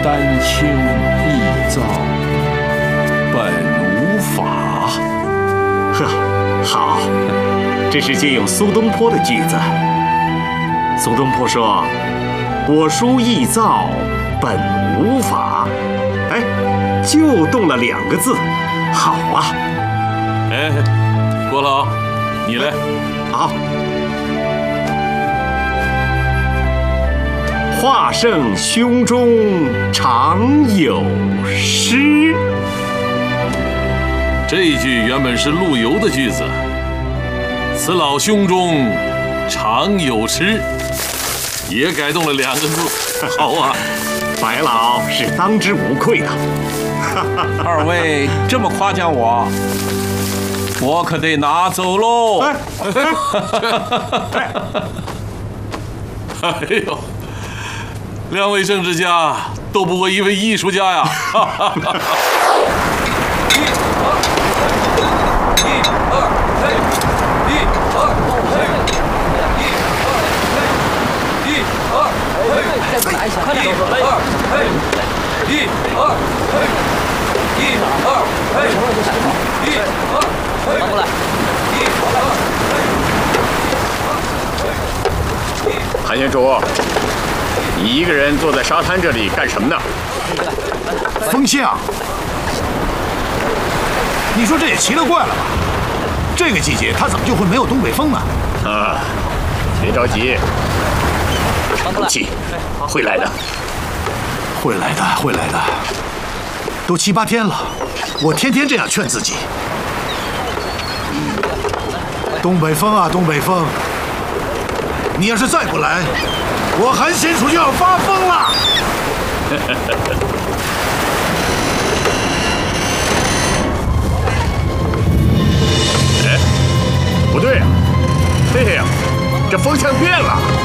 丹丘易造，本无法。 呵，好，这是借用苏东坡的句子。苏东坡说：“我书易造，本无法。”哎，就动了2个字，好啊！ 哎，郭老，你来。 好。华圣胸中常有诗。 这一句原本是陆游的句子。此老胸中常有诗，也改动了2个字，好啊！ 白老是当之无愧的。 2位这么夸奖我，我可得拿走喽。 哎呦，2位政治家都不过一位艺术家呀！ 再过来一下，快点！1、2、1、2、1、2，成了就闪跑。1、2，拿过来。 韩先主，你一个人坐在沙滩这里干什么呢？ 风向，你说这也奇了怪了吧？这个季节它怎么就会没有东北风呢？ 啊，别着急，不气，会来的， 会来的，会来的。都7、8天了，我天天这样劝自己。东北风啊，东北风！你要是再不来，我韩先楚就要发疯了。 哎，不对啊，嘿呀，这风向变了。